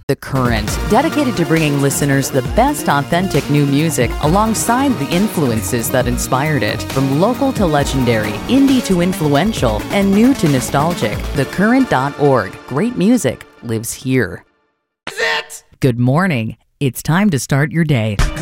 The Current, dedicated to bringing listeners the best authentic new music alongside the influences that inspired it. From local to legendary, indie to influential, and new to nostalgic, thecurrent.org. Great music lives here. Is it? Good morning. It's time to start your day.